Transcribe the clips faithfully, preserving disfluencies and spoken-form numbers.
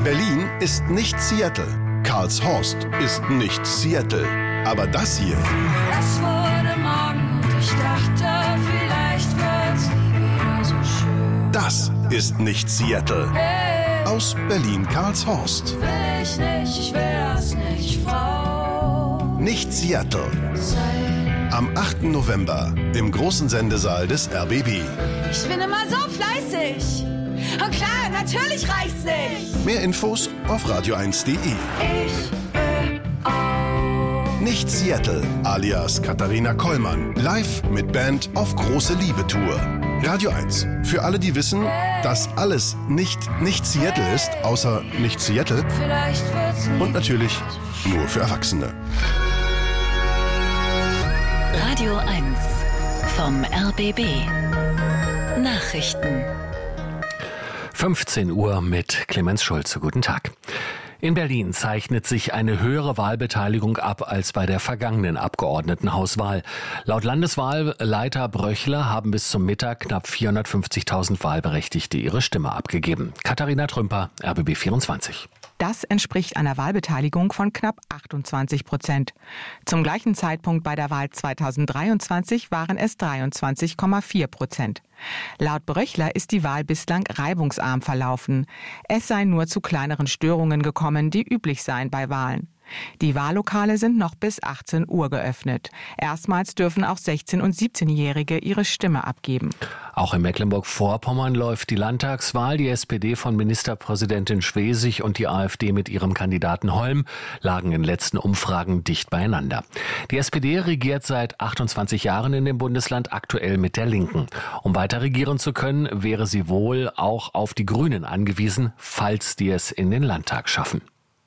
Berlin ist nicht Seattle. Karlshorst ist nicht Seattle. Aber das hier... Es wurde Morgen und ich dachte, vielleicht wird's nie wieder so schön. Das ist nicht Seattle. Hey, Aus Berlin-Karlshorst. will ich nicht, ich will das nicht, Frau. Nicht Seattle. Sein. Am achten November im großen Sendesaal des R B B. Ich bin immer so fleißig. Und klar, natürlich reicht's nicht. Mehr Infos auf radio eins punkt de. Ich will auch. Nicht Seattle, alias Katharina Kollmann. Live mit Band auf große Liebe-Tour. Radio eins. Für alle, die wissen, dass alles nicht nicht Seattle ist, außer nicht Seattle. Vielleicht wird's nie Und natürlich nur für Erwachsene. Radio eins vom R B B. Nachrichten. fünfzehn Uhr mit Clemens Schulze. Guten Tag. In Berlin zeichnet sich eine höhere Wahlbeteiligung ab als bei der vergangenen Abgeordnetenhauswahl. Laut Landeswahlleiter Bröchler haben bis zum Mittag knapp vierhundertfünfzigtausend Wahlberechtigte ihre Stimme abgegeben. Katharina Trümper, R B B vierundzwanzig. Das entspricht einer Wahlbeteiligung von knapp achtundzwanzig Prozent. Zum gleichen Zeitpunkt bei der Wahl zweitausenddreiundzwanzig waren es dreiundzwanzig Komma vier Prozent. Laut Bröchler ist die Wahl bislang reibungsarm verlaufen. Es sei nur zu kleineren Störungen gekommen, die üblich seien bei Wahlen. Die Wahllokale sind noch bis achtzehn Uhr geöffnet. Erstmals dürfen auch sechzehn- und siebzehnjährige ihre Stimme abgeben. Auch in Mecklenburg-Vorpommern läuft die Landtagswahl. Die S P D von Ministerpräsidentin Schwesig und die AfD mit ihrem Kandidaten Holm lagen in letzten Umfragen dicht beieinander. Die S P D regiert seit achtundzwanzig Jahren in dem Bundesland, aktuell mit der Linken. Um weiter regieren zu können, wäre sie wohl auch auf die Grünen angewiesen, falls die es in den Landtag schaffen.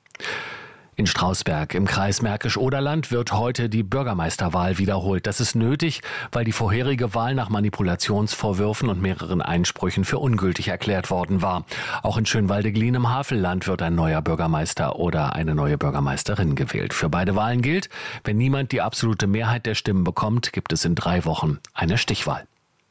In Strausberg im Kreis Märkisch-Oderland wird heute die Bürgermeisterwahl wiederholt. Das ist nötig, weil die vorherige Wahl nach Manipulationsvorwürfen und mehreren Einsprüchen für ungültig erklärt worden war. Auch in Schönwalde-Glien im Havelland wird ein neuer Bürgermeister oder eine neue Bürgermeisterin gewählt. Für beide Wahlen gilt, wenn niemand die absolute Mehrheit der Stimmen bekommt, gibt es in drei Wochen eine Stichwahl.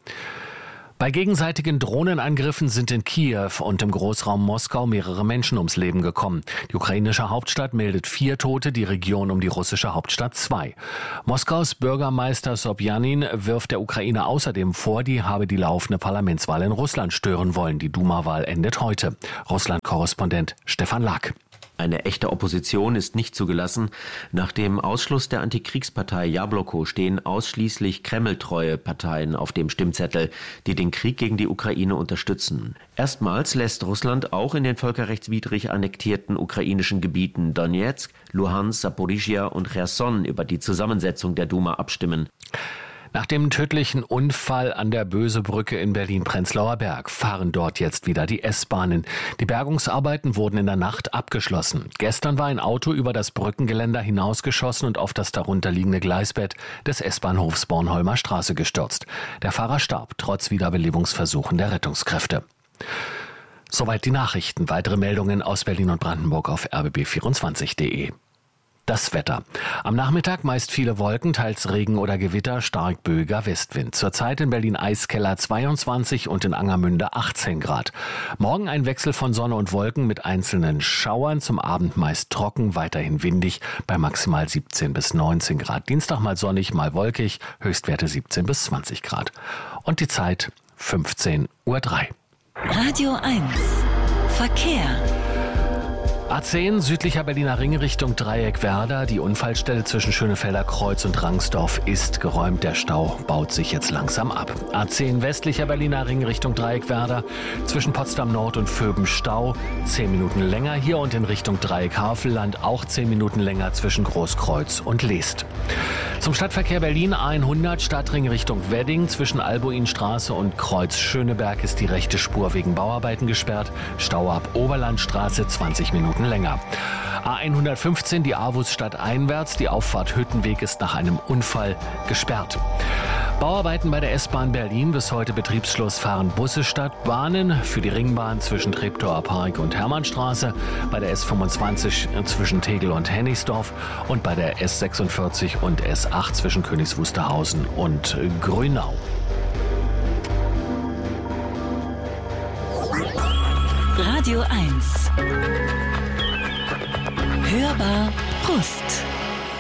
Bei gegenseitigen Drohnenangriffen sind in Kiew und im Großraum Moskau mehrere Menschen ums Leben gekommen. Die ukrainische Hauptstadt meldet vier Tote, die Region um die russische Hauptstadt zwei. Moskaus Bürgermeister Sobjanin wirft der Ukraine außerdem vor, die habe die laufende Parlamentswahl in Russland stören wollen. Die Duma-Wahl endet heute. Russland-Korrespondent Stefan Lack. Eine echte Opposition ist nicht zugelassen. Nach dem Ausschluss der Antikriegspartei Jabloko stehen ausschließlich kremltreue Parteien auf dem Stimmzettel, die den Krieg gegen die Ukraine unterstützen. Erstmals lässt Russland auch in den völkerrechtswidrig annektierten ukrainischen Gebieten Donetsk, Luhansk, Saporischschja und Cherson über die Zusammensetzung der Duma abstimmen. Nach dem tödlichen Unfall an der Bösebrücke in Berlin-Prenzlauer Berg fahren dort jetzt wieder die S-Bahnen. Die Bergungsarbeiten wurden in der Nacht abgeschlossen. Gestern war ein Auto über das Brückengeländer hinausgeschossen und auf das darunterliegende Gleisbett des S-Bahnhofs Bornholmer Straße gestürzt. Der Fahrer starb, trotz Wiederbelebungsversuchen der Rettungskräfte. Soweit die Nachrichten. Weitere Meldungen aus Berlin und Brandenburg auf r b b vierundzwanzig punkt de. Das Wetter. Am Nachmittag meist viele Wolken, teils Regen oder Gewitter, stark böiger Westwind. Zurzeit in Berlin Eiskeller zweiundzwanzig und in Angermünde achtzehn Grad. Morgen ein Wechsel von Sonne und Wolken mit einzelnen Schauern. Zum Abend meist trocken, weiterhin windig bei maximal siebzehn bis neunzehn Grad. Dienstag mal sonnig, mal wolkig, Höchstwerte siebzehn bis zwanzig Grad. Und die Zeit fünfzehn Uhr drei. Radio eins. Verkehr. A zehn südlicher Berliner Ring Richtung Dreieck-Werder. Die Unfallstelle zwischen Schönefelder Kreuz und Rangsdorf ist geräumt. Der Stau baut sich jetzt langsam ab. A zehn westlicher Berliner Ring Richtung Dreieck-Werder. Zwischen Potsdam Nord und Vöben Stau. Zehn Minuten länger hier und in Richtung Dreieck-Havelland auch zehn Minuten länger zwischen Großkreuz und Leest. Zum Stadtverkehr Berlin A hundert Stadtring Richtung Wedding. Zwischen Albuinstraße und Kreuz Schöneberg ist die rechte Spur wegen Bauarbeiten gesperrt. Stau ab Oberlandstraße zwanzig Minuten länger. A hundertfünfzehn, die Avus stadteinwärts. Die Auffahrt Hüttenweg ist nach einem Unfall gesperrt. Bauarbeiten bei der S-Bahn Berlin. Bis heute Betriebsschluss fahren Busse statt Bahnen. Für die Ringbahn zwischen Treptower Park und Hermannstraße. Bei der S fünfundzwanzig zwischen Tegel und Hennigsdorf. Und bei der S sechsundvierzig und S acht zwischen Königs Wusterhausen und Grünau. Radio eins. Hörbar Brust.